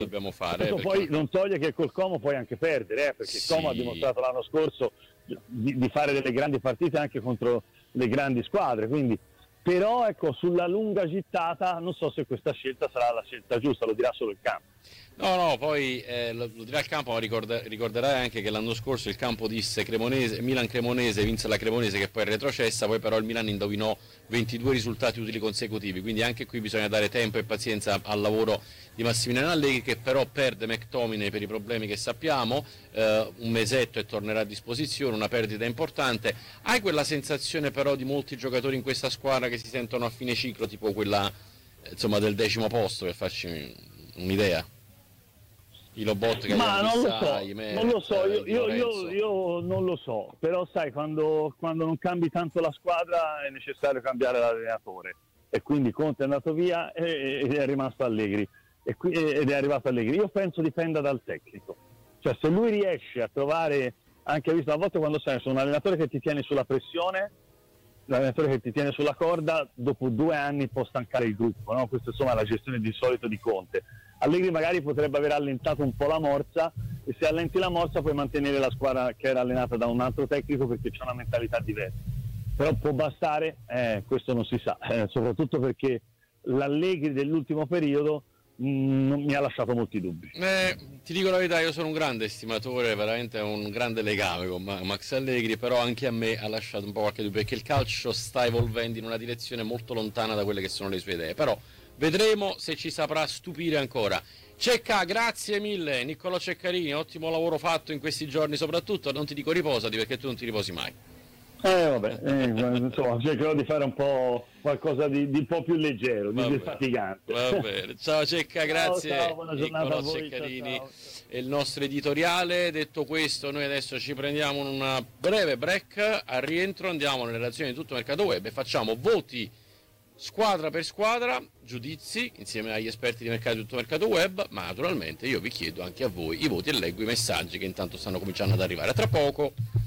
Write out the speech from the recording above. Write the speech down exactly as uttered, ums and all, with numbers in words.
dobbiamo fare. Questo perché... poi non toglie che col Como puoi anche perdere, eh, perché sì. Como ha dimostrato l'anno scorso di, di fare delle grandi partite anche contro le grandi squadre, quindi però ecco, sulla lunga gittata non so se questa scelta sarà la scelta giusta, lo dirà solo il campo. No, no, poi eh, lo, lo dirà il campo, ma ricorda, ricorderai anche che l'anno scorso il campo disse Cremonese, Milan-Cremonese, vinse la Cremonese che poi è retrocessa, poi però il Milan indovinò ventidue risultati utili consecutivi, quindi anche qui bisogna dare tempo e pazienza al lavoro di Massimiliano Allegri, che però perde McTominay per i problemi che sappiamo, eh, un mesetto e tornerà a disposizione, una perdita importante. Hai quella sensazione però di molti giocatori in questa squadra che si sentono a fine ciclo, tipo quella insomma del decimo posto, per farci un'idea? I Lobot che ma non lo so, Imer, non lo so, io, io, io, Lorenzo. io non lo so, però sai, quando, quando non cambi tanto la squadra è necessario cambiare l'allenatore, e quindi Conte è andato via e, ed è rimasto Allegri, e qui, ed è arrivato Allegri. Io penso dipenda dal tecnico, cioè se lui riesce a trovare, anche visto a volte quando sei un allenatore che ti tiene sulla pressione, l'allenatore che ti tiene sulla corda, dopo due anni può stancare il gruppo, no? Questa insomma è la gestione di solito di Conte. Allegri magari potrebbe aver allentato un po' la morsa, e se allenti la morsa puoi mantenere la squadra che era allenata da un altro tecnico, perché c'è una mentalità diversa. Però può bastare, eh, questo non si sa, eh, soprattutto perché l'Allegri dell'ultimo periodo mh, mi ha lasciato molti dubbi. Eh, ti dico la verità, io sono un grande estimatore, veramente un grande legame con Max Allegri, però anche a me ha lasciato un po' qualche dubbio, perché il calcio sta evolvendo in una direzione molto lontana da quelle che sono le sue idee, però vedremo se ci saprà stupire ancora. Cecca, grazie mille, Niccolò Ceccarini, ottimo lavoro fatto in questi giorni, soprattutto non ti dico riposati perché tu non ti riposi mai. Eh vabbè, eh, insomma, cercherò di fare un po' qualcosa di, di un po' più leggero, Va di bene, defatigante. Va bene, ciao Cecca, grazie. Ciao, ciao, buona giornata Niccolò a voi, Ceccarini ciao, ciao. è il nostro editoriale. Detto questo, noi adesso ci prendiamo una breve break, al rientro andiamo nelle relazioni di Tutto Mercato Web e facciamo voti squadra per squadra, giudizi insieme agli esperti di mercato di Tutto Mercato Web, ma naturalmente io vi chiedo anche a voi i voti e leggo i messaggi che intanto stanno cominciando ad arrivare. A tra poco.